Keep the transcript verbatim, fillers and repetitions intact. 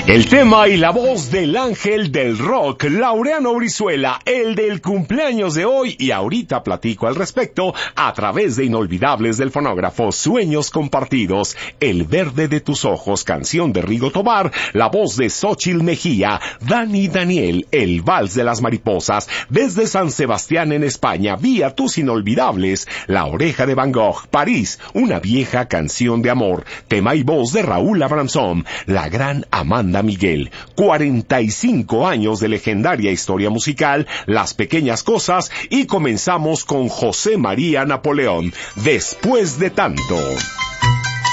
El tema y la voz del ángel del rock, Laureano Brizuela, el del cumpleaños de hoy, y ahorita platico al respecto a través de Inolvidables del Fonógrafo, Sueños Compartidos, El Verde de Tus Ojos, canción de Rigo Tobar, la voz de Xóchitl Mejía, Dani Daniel, El Vals de las Mariposas, desde San Sebastián en España, vía Tus Inolvidables, La Oreja de Van Gogh, París, una vieja canción de amor, tema y voz de Raúl Abramson, la gran Amanda Miguel, cuarenta y cinco años de legendaria historia musical, Las Pequeñas Cosas, y comenzamos con José María Napoleón, Después de Tanto.